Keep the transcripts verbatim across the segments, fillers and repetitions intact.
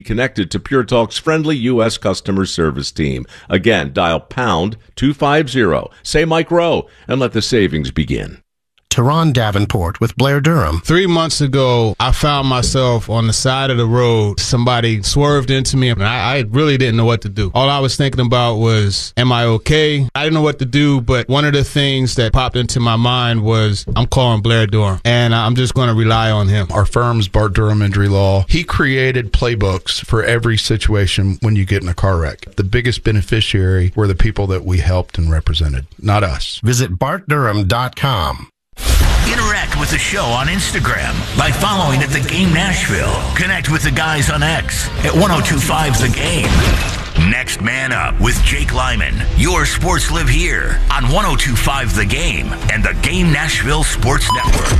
Connected to Pure Talk's friendly U S customer service team. Again, dial pound two fifty, say Mike Rowe, and let the savings begin. Teron Davenport with Blair Durham. Three months ago, I found myself on the side of the road. Somebody swerved into me, and I, I really didn't know what to do. All I was thinking about was, am I okay? I didn't know what to do, but one of the things that popped into my mind was, I'm calling Blair Durham, and I'm just going to rely on him. Our firm's Bart Durham Injury Law. He created playbooks for every situation when you get in a car wreck. The biggest beneficiary were the people that we helped and represented, not us. Visit bart durham dot com. Interact with the show on Instagram by following at The Game Nashville. Connect with the guys on X at ten twenty-five The Game. Next Man Up with Jake Lyman. Your sports live here on ten twenty-five The Game and the Game Nashville Sports Network.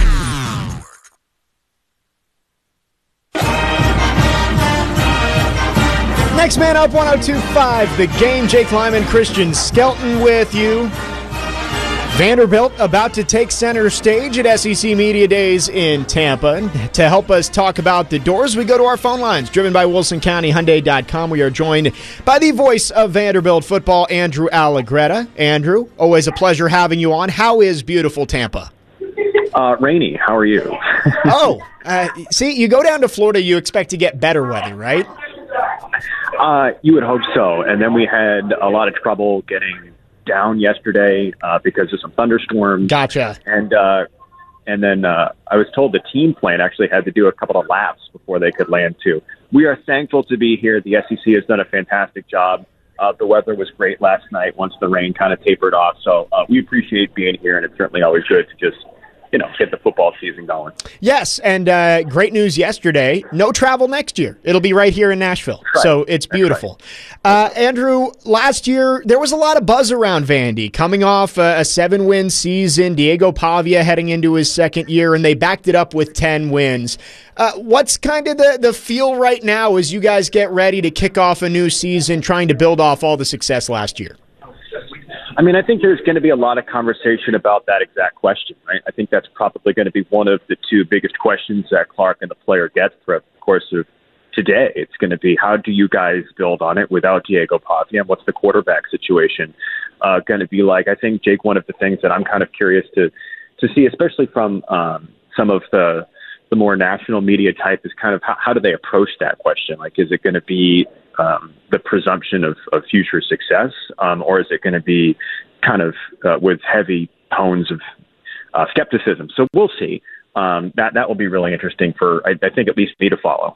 Next Man Up, ten twenty-five The Game. Jake Lyman, Christian Skelton with you. Vanderbilt about to take center stage at S E C Media Days in Tampa. To help us talk about the doors, we go to our phone lines, driven by Wilson County Hyundai dot com. We are joined by the voice of Vanderbilt football, Andrew Allegretta. Andrew, always a pleasure having you on. How is beautiful Tampa? Uh, rainy. How are you? oh, uh, see, you go down to Florida, you expect to get better weather, right? Uh, you would hope so. And then we had a lot of trouble getting down yesterday uh, because of some thunderstorms. Gotcha. And uh, and then uh, I was told the team plane actually had to do a couple of laps before they could land too. We are thankful to be here. The S E C has done a fantastic job. Uh, the weather was great last night once the rain kind of tapered off. So uh, we appreciate being here, and it's certainly always good to just, you know, get the football season going. Yes, and uh, great news yesterday. No travel next year. It'll be right here in Nashville. Right. So it's beautiful. Right. Uh, Andrew, last year there was a lot of buzz around Vandy. Coming off a, a seven-win season, Diego Pavia heading into his second year, and they backed it up with ten wins. Uh, what's kind of the, the feel right now as you guys get ready to kick off a new season, trying to build off all the success last year? I mean, I think there's going to be a lot of conversation about that exact question, right? I think that's probably going to be one of the two biggest questions that Clark and the player get throughout the course of today. It's going to be, how do you guys build on it without Diego Pavia? And what's the quarterback situation uh, going to be like? I think, Jake, one of the things that I'm kind of curious to to see, especially from um, some of the the more national media type, is kind of how, how do they approach that question? Like, is it going to be Um, the presumption of, of future success, um, or is it going to be kind of uh, with heavy tones of uh, skepticism? So we'll see. Um, that that will be really interesting for, I, I think, at least me to follow.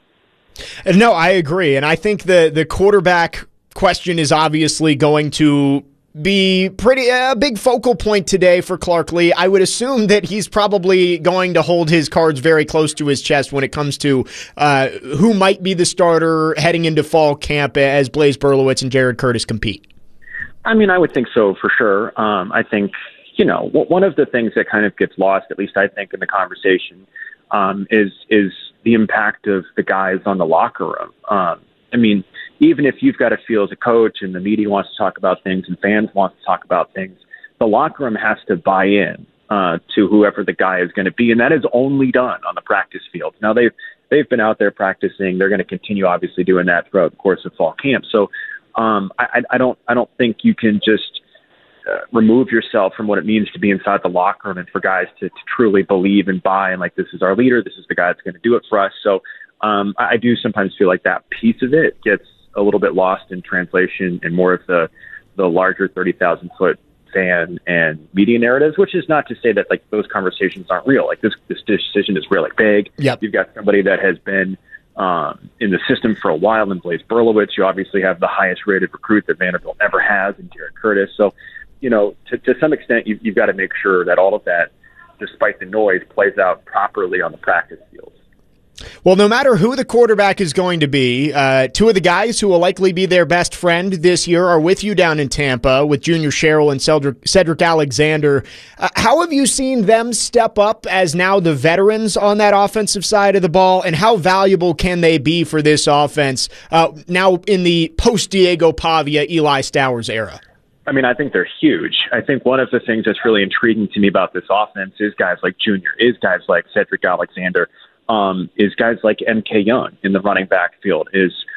No, I agree, and I think the the quarterback question is obviously going to be pretty a uh, big focal point today for Clark Lea. I would assume that he's probably going to hold his cards very close to his chest when it comes to uh, who might be the starter heading into fall camp as Blaise Berlowitz and Jared Curtis compete. I mean, I would think so for sure. Um, I think, you know, one of the things that kind of gets lost, at least I think, in the conversation, um, is is the impact of the guys on the locker room. Um, I mean, even if you've got to feel as a coach and the media wants to talk about things and fans want to talk about things, the locker room has to buy in uh, to whoever the guy is going to be. And that is only done on the practice field. Now, they've, they've been out there practicing. They're going to continue, obviously, doing that throughout the course of fall camp. So um, I, I don't I don't think you can just uh, remove yourself from what it means to be inside the locker room and for guys to, to truly believe and buy and, like, this is our leader, this is the guy that's going to do it for us. So um, I, I do sometimes feel like that piece of it gets a little bit lost in translation and more of the, the larger thirty thousand foot fan and media narratives, which is not to say that, like, those conversations aren't real. Like, this, this decision is really big. Yep. You've got somebody that has been um, in the system for a while in Blaise Berlowitz. You obviously have the highest rated recruit that Vanderbilt ever has in Jared Curtis. So, you know, to, to some extent, you, you've got to make sure that all of that, despite the noise, plays out properly on the practice field. Well, no matter who the quarterback is going to be, uh, two of the guys who will likely be their best friend this year are with you down in Tampa with Junior Sherrill and Cedric, Cedric Alexander. Uh, how have you seen them step up as now the veterans on that offensive side of the ball, and how valuable can they be for this offense uh, now in the post-Diego Pavia, Eli Stowers era? I mean, I think they're huge. I think one of the things that's really intriguing to me about this offense is guys like Junior, is guys like Cedric Alexander, Um, is guys like M K Young in the running back field, is